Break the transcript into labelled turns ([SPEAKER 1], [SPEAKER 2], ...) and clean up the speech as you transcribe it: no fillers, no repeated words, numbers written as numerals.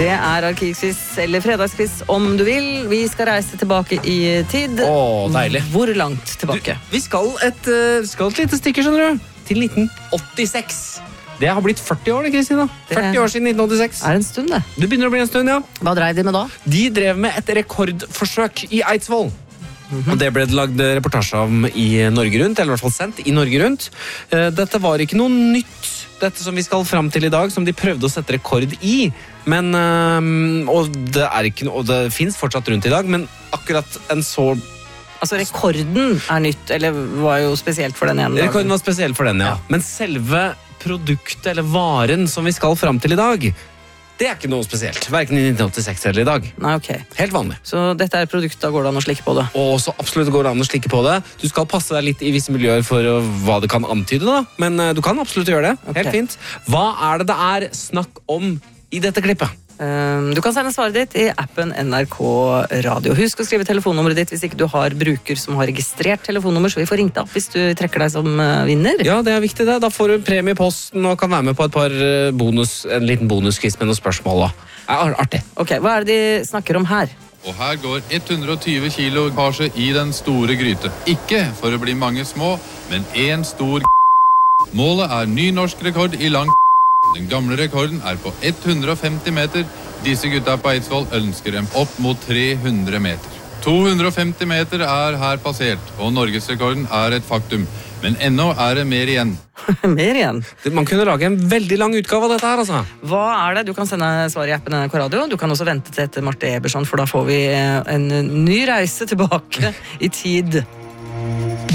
[SPEAKER 1] Det arkivquiz eller fredagsquiz om du vil. Vi skal reise tilbake i tid.
[SPEAKER 2] Deilig.
[SPEAKER 1] Hvor langt tilbake?
[SPEAKER 2] Vi skal et lite stykke, skjønner du. Til 1986. Det har blitt 40 år, Kristina. 40 år siden 1986.
[SPEAKER 1] Er en stund, det.
[SPEAKER 2] Det begynner å bli en stund, ja.
[SPEAKER 1] Hva drev de med da?
[SPEAKER 2] De drev med et rekordforsøk i Eidsvoll. Og det ble lagd reportasje om i Norge Rundt, eller i hvert fall sendt i Norge Rundt. Dette var ikke noe nytt, dette som vi skal fram til i dag, som de prøvde å sette rekord i. Men, og det finnes fortsatt rundt i dag, men akkurat en så...
[SPEAKER 1] Altså rekorden er nytt, eller var jo spesielt for den ene dagen.
[SPEAKER 2] Rekorden var spesielt for den, ja. Men selve produktet eller varen som vi skal fram til i dag, det er ikke noe spesielt. Hverken i 1986 eller i dag.
[SPEAKER 1] Nei, ok.
[SPEAKER 2] Helt vanlig.
[SPEAKER 1] Så dette er produktet, da går det an å slikke på det?
[SPEAKER 2] Og så absolutt går det an å slikke på det. Du skal passe deg litt i visse miljøer for hva det kan antyde, da. Men du kan absolutt gjøre det.
[SPEAKER 1] Ok.
[SPEAKER 2] Helt fint. Hva er det snakk om i dette klippet?
[SPEAKER 1] Du kan sende svaret ditt i appen NRK Radio. Husk å skrive telefonnummeret ditt hvis ikke du har bruker som har registrert telefonnummer, så vi får ringt opp hvis du trekker deg som vinner.
[SPEAKER 2] Ja, det er viktig det. Da får du premie i posten og kan være med på en liten bonusquiz med noen spørsmål. Da. Det er artig.
[SPEAKER 1] Ok, hva er det de snakker om her?
[SPEAKER 3] Og her går 120 kilo karse i den store gryte. Ikke for å bli mange små, men en stor. Målet er ny norsk rekord i lang. Den gamle rekorden er på 150 meter. Disse gutta på Eidsvoll ønsker dem opp mot 300 meter. 250 meter er her passert, og norgesrekorden er et faktum. Men ennå er det mer igjen.
[SPEAKER 1] Mer igjen?
[SPEAKER 2] Man kunne lage en veldig lang utgave av dette her, altså.
[SPEAKER 1] Hva er det? Du kan sende svar i appen NRK Radio. Du kan også vente til etter Marte Eberson, for da får vi en ny reise tilbake i tid.